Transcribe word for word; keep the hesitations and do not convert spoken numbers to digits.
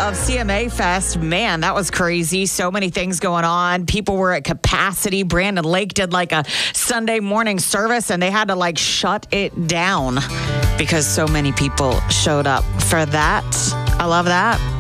of C M A Fest. Man, that was crazy. So many things going on. People were at capacity. Brandon Lake did like a Sunday morning service and they had to like shut it down because so many people showed up for that. I love that.